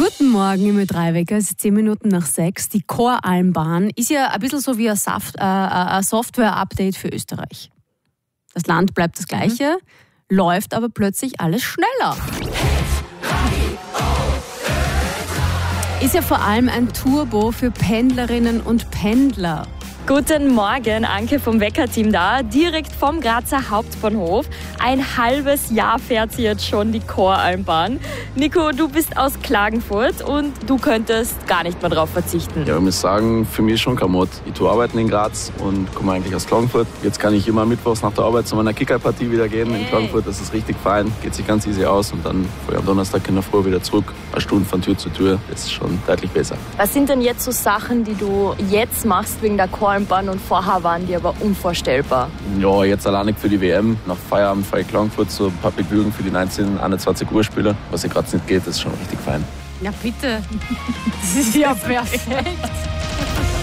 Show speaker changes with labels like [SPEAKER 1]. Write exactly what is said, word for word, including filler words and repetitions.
[SPEAKER 1] Guten Morgen im Ö drei Wecker, es ist zehn Minuten nach sechs. Die Koralmbahn ist ja ein bisschen so wie ein, Saft, äh, ein Software-Update für Österreich. Das Land bleibt das Gleiche, mhm. läuft aber plötzlich alles schneller. Ist ja vor allem ein Turbo für Pendlerinnen und Pendler.
[SPEAKER 2] Guten Morgen, Anke vom Wecker-Team da, direkt vom Grazer Hauptbahnhof. Ein halbes Jahr fährt sie jetzt schon, die Koralmbahn. Nico, du bist aus Klagenfurt und du könntest gar nicht mehr drauf verzichten.
[SPEAKER 3] Ja, ich muss sagen, für mich schon kein Mod. Ich tue arbeiten in Graz und komme eigentlich aus Klagenfurt. Jetzt kann ich immer mittwochs nach der Arbeit zu meiner Kickerpartie wieder gehen hey. in Klagenfurt. Das ist richtig fein, geht sich ganz easy aus und dann fahre ich am Donnerstag in der Früh wieder zurück. Eine Stunde von Tür zu Tür, das ist schon deutlich besser.
[SPEAKER 2] Was sind denn jetzt so Sachen, die du jetzt machst wegen der Koralmbahn? Und vorher waren die aber unvorstellbar.
[SPEAKER 3] Ja, jetzt alleine für die W M. Nach Feierabend fahre ich Klagenfurt zu ein paar Beglügen für die neunzehn, einundzwanzig Uhr Spiele. Was ja gerade nicht geht, ist schon richtig fein.
[SPEAKER 1] Ja, bitte. Das ist ja perfekt.